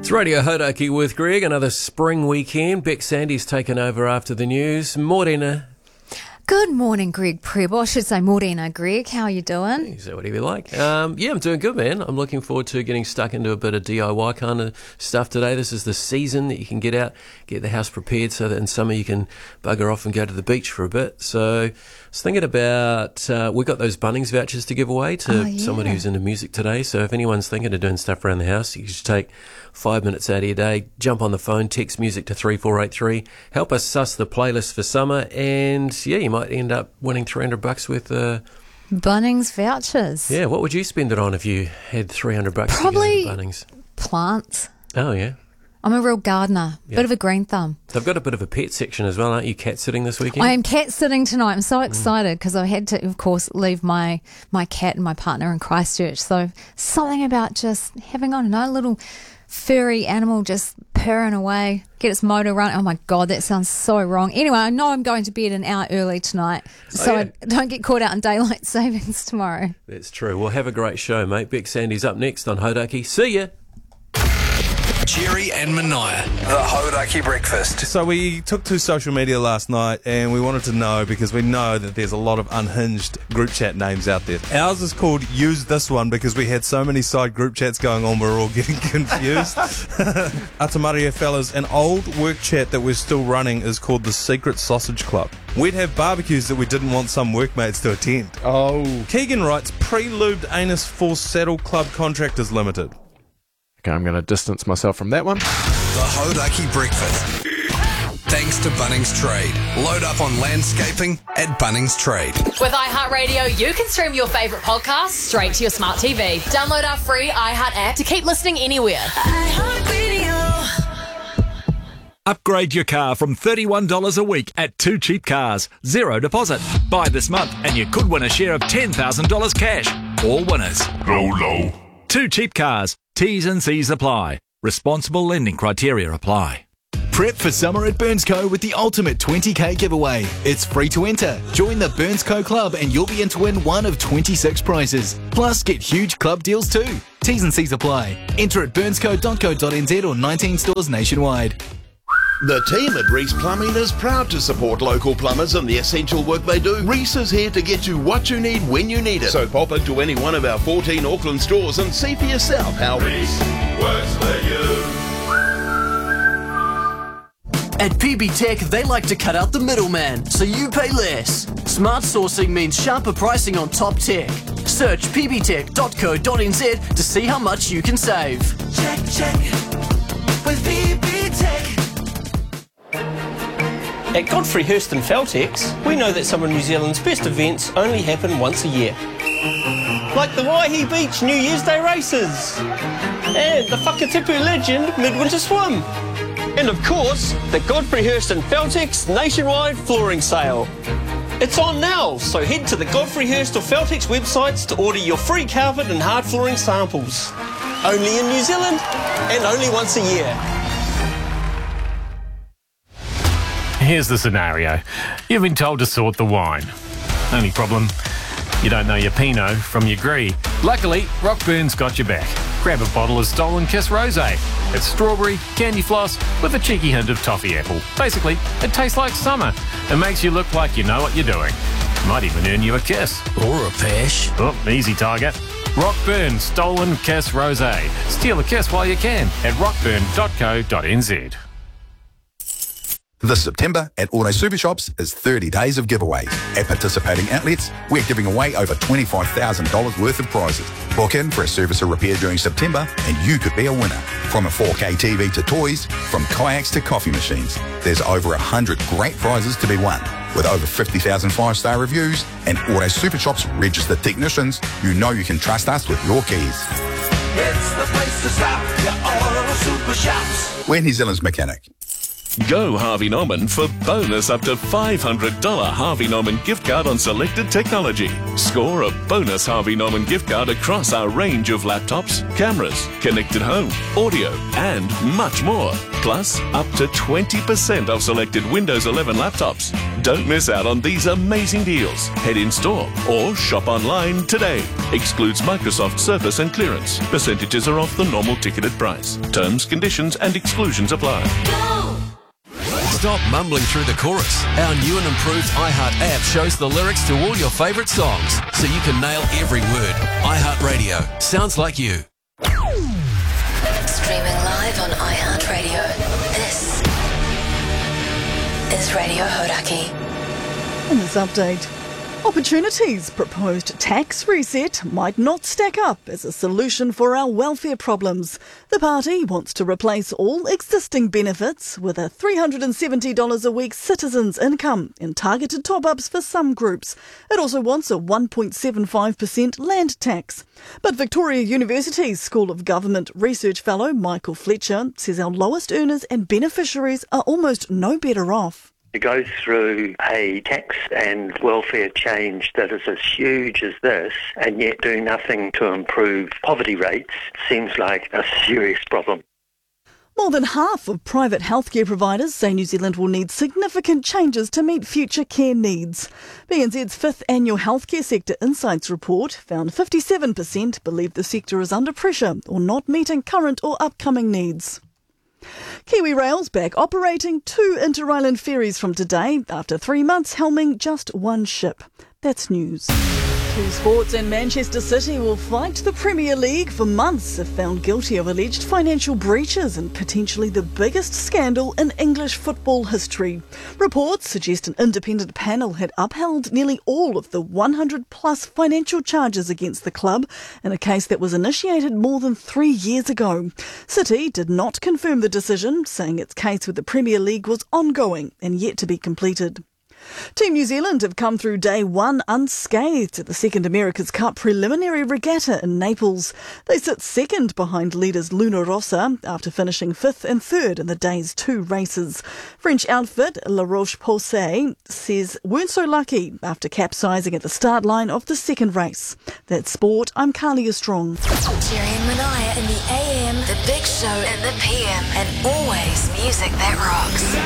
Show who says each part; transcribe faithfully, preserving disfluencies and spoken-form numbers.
Speaker 1: It's Radio Hodaki with Greg. Another spring weekend. Beck Sandy's taken over after the news. Morena.
Speaker 2: Good morning, Greg Prebo. I should say morena, Greg. How are you doing?
Speaker 1: You say whatever you like. Um, yeah, I'm doing good, man. I'm looking forward to getting stuck into a bit of D I Y kind of stuff today. This is the season that you can get out, get the house prepared so that in summer you can bugger off and go to the beach for a bit. So I was thinking about, uh, we got those Bunnings vouchers to give away to
Speaker 2: Oh, yeah.
Speaker 1: somebody who's into music today. So if anyone's thinking of doing stuff around the house, you should take five minutes out of your day, jump on the phone, text music to three four eight three, help us suss the playlist for summer, and yeah, you might end up winning three hundred bucks with uh
Speaker 2: Bunnings vouchers.
Speaker 1: yeah, what would you spend it on if you had three hundred bucks
Speaker 2: Probably-
Speaker 1: to go to Bunnings?
Speaker 2: Plants.
Speaker 1: Oh yeah,
Speaker 2: I'm a real gardener.
Speaker 1: Yeah.
Speaker 2: Bit of a green thumb.
Speaker 1: they've got a bit of a pet section as well, aren't you? Cat sitting this weekend.
Speaker 2: I am cat sitting tonight. I'm so excited because I had to, of course, leave my, my cat and my partner in Christchurch. So something about just having, I don't know, a little furry animal just purring away, get its motor running. Oh my God, that sounds so wrong. Anyway, I know I'm going to bed an hour early tonight, so
Speaker 1: Oh, yeah.
Speaker 2: I don't get caught out in daylight savings tomorrow.
Speaker 1: That's true. Well, have a great show, mate. Beck Sandy's up next on Hodaki. See ya.
Speaker 3: Jerry and Mania. The Hodaki Breakfast.
Speaker 4: So we took to social media last night and we wanted to know, because we know that there's a lot of unhinged group chat names out there. Ours is called Use This One because we had so many side group chats going on, we're all getting confused. Atamaria fellas, an old work chat that we're still running is called the Secret Sausage Club. We'd have barbecues that we didn't want some workmates to attend.
Speaker 5: Oh.
Speaker 4: Keegan writes, Pre-lubed Anus for Saddle Club Contractors Limited.
Speaker 5: Okay, I'm going to distance myself from that one.
Speaker 3: The Hodaki Breakfast. Thanks to Bunnings Trade. Load up on landscaping at Bunnings Trade.
Speaker 6: With iHeartRadio, you can stream your favourite podcasts straight to your smart T V. Download our free iHeart app to keep listening anywhere.
Speaker 7: Upgrade your car from thirty-one dollars a week at Two Cheap Cars. Zero deposit. Buy this month and you could win a share of ten thousand dollars cash. All winners.
Speaker 8: Low, low.
Speaker 7: Two Cheap Cars. T's and C's apply. Responsible lending criteria apply.
Speaker 9: Prep for summer at Burnsco with the ultimate twenty K giveaway. It's free to enter. Join the Burnsco Club and you'll be in to win one of twenty-six prizes. Plus, get huge club deals too. T's and C's apply. Enter at burnsco dot co dot n z or nineteen stores nationwide.
Speaker 10: The team at Reese Plumbing is proud to support local plumbers and the essential work they do. Reese is here to get you what you need when you need it. So pop into any one of our fourteen Auckland stores and see for yourself how Reese works for you.
Speaker 11: At P B Tech, they like to cut out the middleman, so you pay less. Smart sourcing means sharper pricing on top tech. Search p b tech dot co dot n z to see how much you can save.
Speaker 12: Check, check, with P B Tech.
Speaker 13: At Godfrey Hirst and Feltex, we know that some of New Zealand's best events only happen once a year. Like the Waihi Beach New Year's Day races, and the Whakatipu Legend Midwinter Swim. And of course, the Godfrey Hirst and Feltex nationwide flooring sale. It's on now, so head to the Godfrey Hirst or Feltex websites to order your free carpet and hard flooring samples. Only in New Zealand, and only once a year.
Speaker 14: Here's the scenario. You've been told to sort the wine. Only problem, you don't know your Pinot from your Gris. Luckily, Rockburn's got your back. Grab a bottle of Stolen Kiss Rosé. It's strawberry, candy floss, with a cheeky hint of toffee apple. Basically, it tastes like summer. It makes you look like you know what you're doing. Might even earn you a kiss.
Speaker 11: Or a pesh.
Speaker 14: Oh, easy target. Rockburn Stolen Kiss Rosé. Steal a kiss while you can at rockburn dot co dot n z.
Speaker 15: This September at Auto Super Shops is thirty days of giveaways. At participating outlets, we're giving away over twenty-five thousand dollars worth of prizes. Book in for a service or repair during September and you could be a winner. From a four K T V to toys, from kayaks to coffee machines, there's over one hundred great prizes to be won. With over fifty thousand five-star reviews and Auto Super Shops registered technicians, you know you can trust us with your keys.
Speaker 12: It's the place to stop, your Auto Super Shops.
Speaker 15: We're New Zealand's mechanic.
Speaker 8: Go Harvey Norman for bonus up to five hundred dollars Harvey Norman gift card on selected technology. Score a bonus Harvey Norman gift card across our range of laptops, cameras, connected home, audio, and much more. Plus, up to twenty percent off selected Windows eleven laptops. Don't miss out on these amazing deals. Head in store or shop online today. Excludes Microsoft Surface and clearance. Percentages are off the normal ticketed price. Terms, conditions, and exclusions apply.
Speaker 16: Stop mumbling through the chorus. Our new and improved iHeart app shows the lyrics to all your favourite songs, so you can nail every word. iHeartRadio. Sounds like you.
Speaker 17: Streaming live on iHeartRadio. This is Radio Hodaki.
Speaker 18: In this update, opportunities proposed tax reset might not stack up as a solution for our welfare problems. The party wants to replace all existing benefits with a three hundred seventy dollars a week citizens' income and targeted top-ups for some groups. It also wants a one point seven five percent land tax. But Victoria University's School of Government Research Fellow Michael Fletcher says our lowest earners and beneficiaries are almost no better off.
Speaker 19: To go through a tax and welfare change that is as huge as this and yet do nothing to improve poverty rates seems like a serious problem.
Speaker 18: More than half of private healthcare providers say New Zealand will need significant changes to meet future care needs. B N Z's fifth annual Healthcare Sector Insights report found fifty-seven percent believe the sector is under pressure or not meeting current or upcoming needs. Kiwi Rail's back operating two inter-island ferries from today after three months helming just one ship. That's news. To sports, and Manchester City will fight the Premier League for months if found guilty of alleged financial breaches and potentially the biggest scandal in English football history. Reports suggest an independent panel had upheld nearly all of the one hundred plus financial charges against the club in a case that was initiated more than three years ago. City did not confirm the decision, saying its case with the Premier League was ongoing and yet to be completed. Team New Zealand have come through day one unscathed at the second America's Cup preliminary regatta in Naples. They sit second behind leaders Luna Rossa after finishing fifth and third in the day's two races. French outfit La Roche-Posay says weren't so lucky after capsizing at the start line of the second race. That's sport. I'm Carlia Strong.
Speaker 17: Jerry and Manaya in the A M, the Big Show in the P M, and always music that rocks.